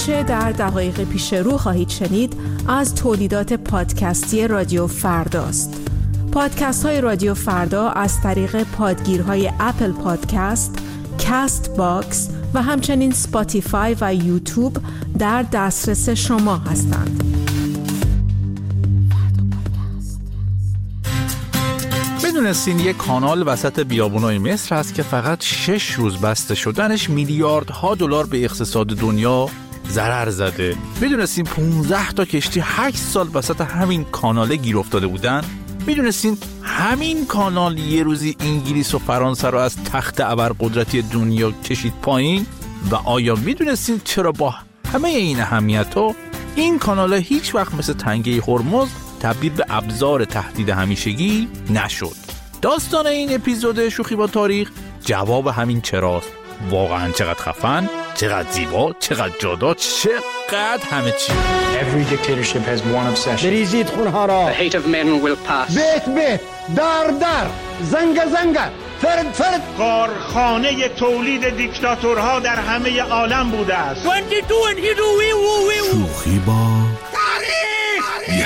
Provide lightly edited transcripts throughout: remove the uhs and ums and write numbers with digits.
آنچه در دقایق پیش رو خواهید شنید از تولیدات پادکستی رادیو فرداست. پادکست های رادیو فردا از طریق پادگیرهای اپل پادکست، کست باکس و همچنین سپاتیفای و یوتیوب در دسترس شما هستند. میدونستین یک کانال وسط بیابونای مصر هست که فقط 6 روز بسته شدنش میلیاردها دلار به اقتصاد دنیا ضرر زده؟ میدونستین 15 تا کشتی 8 سال وسط همین کانال گیر افتاده بودن؟ میدونستین همین کانال یه روزی انگلیس و فرانسه رو از تخت ابرقدرتی دنیا کشید پایین؟ و آیا میدونستین چرا با همه این اهمیت‌ها این کانال هیچ وقت مثل تنگه هرمز تبدیل به ابزار تهدید همیشگی نشد؟ داستان این اپیزود شوخی با تاریخ جواب همین چراست. واقعا چقدر خفن، چقدر زیبا، چقدر جادار، چقدر همه چی. Every dictatorship has one obsession. بریزید خونها را. The hate of men will pass. بیت در زنگ فرد کارخانه تولید دیکتاتورها در همه عالم بوده است. 22 and he do we. شوخی با تاریخ.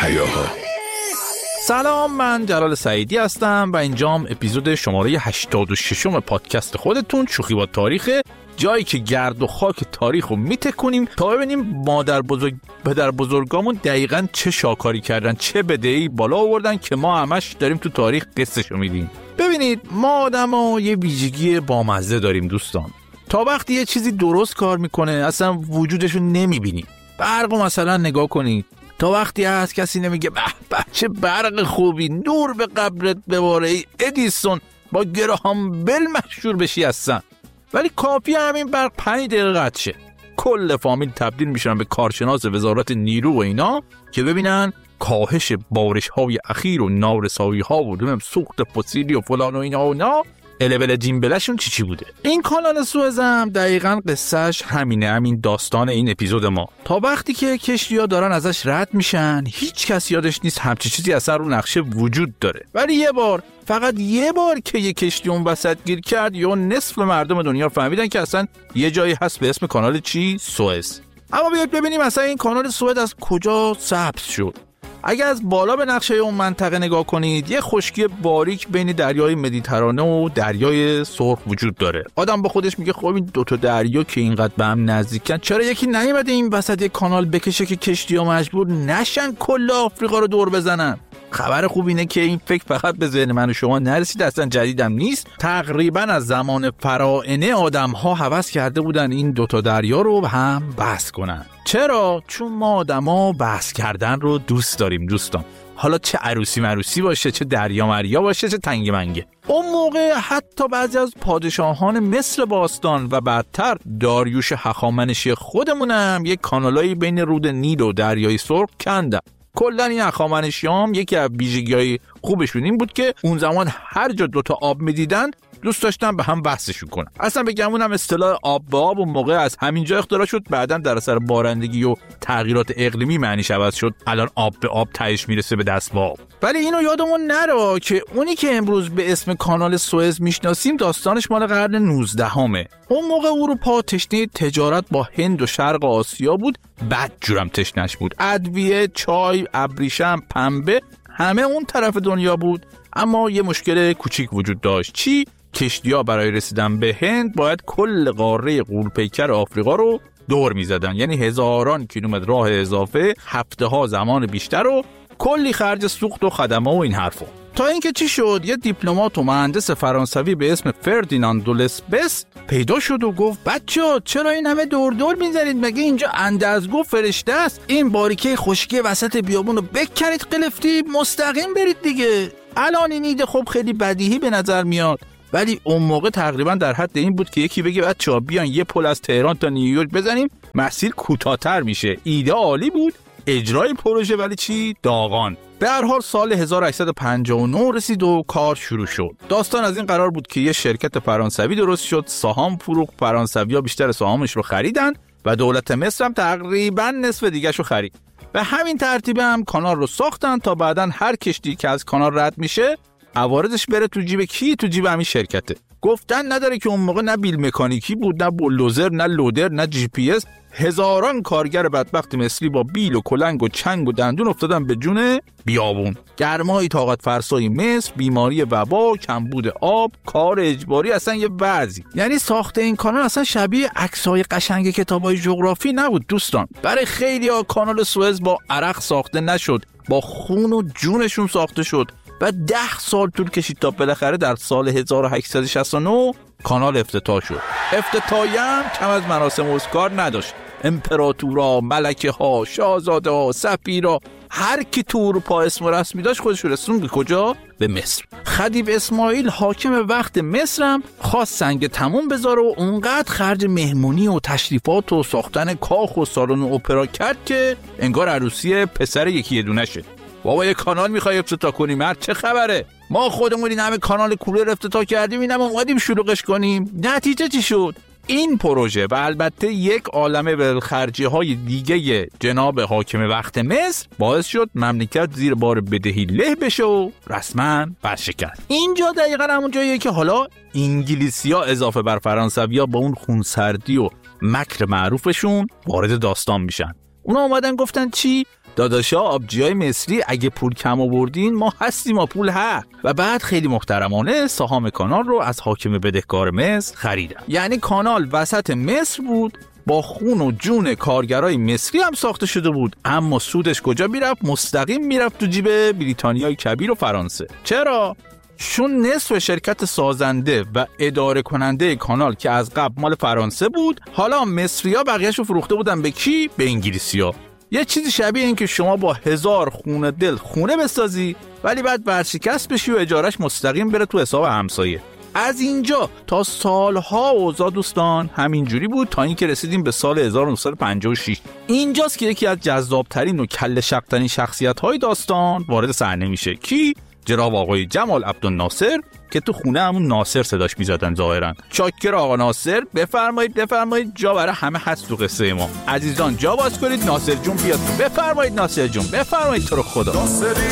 سلام، من جلال سعیدی هستم و اینجام اپیزود شماره 86 پادکست خودتون شوخی با تاریخ، جایی که گرد و خاک تاریخ رو میتکنیم تا ببینیم پدر بزرگامون دقیقاً چه شاکاری کردن، چه بدهی بالا آوردن که ما همش داریم تو تاریخ قصه‌شو میدیم. ببینید، ما آدم‌ها یه ویژگی بامزه داریم دوستان. تا وقتی یه چیزی درست کار میکنه اصلا وجودشو نمیبینیم. برقو مثلا نگاه کنید، تا وقتی هست کسی نمیگه به چه برق خوبی، نور به قبرت بباره ای ادیسون، با گراهام بل مشهور بشی هستن. ولی کافی همین برق 5 دقیقه قطع شه، کل فامیل تبدیل میشن به کارشناس وزارت نیرو و اینا که ببینن کاهش بارش های اخیر و نارسایی ها و سوخت فسیلی و فلان و اینا و اینا الول جیمبلشون چی بوده. این کانال سوئز هم دقیقاً قصهش همینه، همین داستان این اپیزود ما. تا وقتی که کشتی‌ها دارن ازش رد میشن هیچ کس یادش نیست همچین چیزی اصلا رو نقشه وجود داره. ولی فقط یه بار که یه کشتی اون وسط گیر کرد یا نصف مردم دنیا فهمیدن که اصلا یه جایی هست به اسم کانال سوئز. اما بیاید ببینیم اصلا این کانال سوئز از کجا سبز شد. اگه از بالا به نقشه اون منطقه نگاه کنید، یه خشکی باریک بین دریای مدیترانه و دریای سرخ وجود داره. آدم با خودش میگه خب این دوتا دریا که اینقدر به هم نزدیکن، چرا یکی نیومده این وسط یه کانال بکشه که کشتی‌ها مجبور نشن کل آفریقا رو دور بزنن؟ خبر خوب اینه که این فکر فقط به ذهن من و شما نرسید، اصلا جدیدم نیست. تقریبا از زمان فراعنه آدم‌ها هوس کرده بودن این دوتا دریا رو هم بحث کنن. چرا؟ چون ما آدم‌ها بحث کردن رو دوست داریم دوستان. حالا چه عروسی مروسی باشه، چه دریا مریا باشه، چه تنگ منگه. اون موقع حتی بعضی از پادشاهان مصر باستان و بعدتر داریوش هخامنشی خودمونم یک کانالایی بین رود نیل و دریای سرخ کندن. کلا این هخامنشیام یکی از ویژگی‌های خوبشون این بود که اون زمان هر جا دوتا آب می‌دیدن دوست داشتن به هم بحثشون کنن. اصلا بگم اونم اصطلاح آب به آب اون موقع از همینجا اختراع شد، بعداً در اثر بارندگی و تغییرات اقلیمی معنیش عوض شد، الان آب به آب تهش میرسه به دست به آب. ولی اینو یادمون نره که اونی که امروز به اسم کانال سوئز میشناسیم داستانش مال قرن 19 اون موقع اروپا تشنه تجارت با هند و شرق آسیا بود، بدجورم تشنش بود. ادویه، چای، ابریشم، پنبه همه اون طرف دنیا بود. اما یه مشکل کوچیک وجود داشت. چی؟ کشتی‌ها برای رسیدن به هند باید کل قاره غول‌پیکر آفریقا رو دور می‌زدن، یعنی هزاران کیلومتر راه اضافه، هفته‌ها زمان بیشتر و کلی خرج سوخت و خدمه و این حرفا. تا اینکه چی شد، یه دیپلمات و مهندس فرانسوی به اسم فردیناند دو لسبس پیدا شد و گفت بچه‌ها چرا این همه دور می‌زنید؟ مگه اینجا اندازگو فرشته است؟ این باریکه خشکی وسط بیابون رو بکنید قلفتی مستقیم برید دیگه. الان این ایده خب خیلی بدیهی به نظر میاد، ولی اون موقع تقریبا در حد این بود که یکی بگه بچه‌ها بیان یه پل از تهران تا نیویورک بزنیم، مسیر کوتاه‌تر میشه. ایده عالی بود، اجرای پروژه ولی چی؟ داغان. به هر حال سال 1859 رسید و کار شروع شد. داستان از این قرار بود که یه شرکت فرانسوی درست شد، سهام فروخت، فرانسوی‌ها بیشتر سهامش رو خریدن و دولت مصر هم تقریبا نصف دیگه‌ش رو خرید. به همین ترتیب هم کانال رو ساختن تا بعداً هر کشتی که از کانال رد میشه عوارضش بره تو جیب کی؟ تو جیب همین شرکته. گفتن نداره که اون موقع نه بیل مکانیکی بود، نه بولدوزر، نه لودر، نه جی پی اس. هزاران کارگر بدبخت مصری با بیل و کلنگ و چنگ و دندون افتادن به جون بیابون. گرمای طاقت فرسای مصر، بیماری وبا، کمبود آب، کار اجباری، اصلا یه وضعی. یعنی ساخت این کانال اصلا شبیه عکسای قشنگ کتابای جغرافی نبود دوستان. برای خیلی‌ها کانال سوئز با عرق ساخته نشد، با خون و جونشون ساخته شد و 10 سال طول کشید تا بالاخره در سال 1869 کانال افتتاح شد. افتتاحی هم کم از مراسم اسکار نداشت. امپراتورا، ملکه ها، شاهزاده ها، سفیرا، هر کی تو اروپا اسم و رسمی داشت خودش رسون به کجا؟ به مصر. خدیو اسماعیل حاکم وقت مصر هم خواست سنگ تموم بذاره و اونقدر خرج مهمونی و تشریفات و ساختن کاخ و سالن اپرا کرد که انگار عروسی پسر یکی یه دونه شد. بابا یه کانال میخوای افتتاح کنی؟ مرد چه خبره؟ ما خودمون این همه کانال کولر افتتاح کردیم، اینم اومدیم شلوغش کنیم. نتیجه چی شد؟ این پروژه و البته یک عالمه بالخرجی های دیگه جناب حاکم وقت مصر باعث شد مملکت زیر بار بدهی له بشه و رسما ورشکست. اینجا دقیقاً همون جاییه که حالا انگلیسی‌ها اضافه بر فرانسوی‌ها با اون خونسردی و مکر معروفشون وارد داستان میشن. اونا اومدن گفتن چی؟ داداشا آبجیای مصری اگه پول کم آوردین ما هستیم، ما پول ها. و بعد خیلی محترمانه سهام کانال رو از حاکم بدهکار مصر خریدن. یعنی کانال وسط مصر بود، با خون و جون کارگرای مصری هم ساخته شده بود، اما سودش کجا میرفت؟ مستقیم میرفت تو جیب بریتانیای کبیر و فرانسه. چرا؟ چون نصف شرکت سازنده و اداره کننده کانال که از قبل مال فرانسه بود، حالا مصری‌ها بقیه‌شو فروخته بودن به کی؟ به انگلیسی‌ها. یه چیزی شبیه این که شما با 1000 خونه دل خونه بسازی ولی بعد ورشکست بشی و اجارش مستقیم بره تو حساب همسایه. از اینجا تا سالها اوضاع دوستان همینجوری بود تا اینکه رسیدیم به سال 1956. اینجاست که یکی از جذابترین و کله شق‌ترین شخصیت‌های داستان وارد صحنه میشه. کی؟ جناب آقای جمال عبدالناصر که تو خونه همون ناصر صداش میزدن ظاهرا. چاکر آقا ناصر، بفرمایید جا برای همه هست تو قصه ما. عزیزان جا باز کنید، ناصر جون بیاد تو. بفرمایید ناصر جون، بفرمایید تو رو خدا. ناصری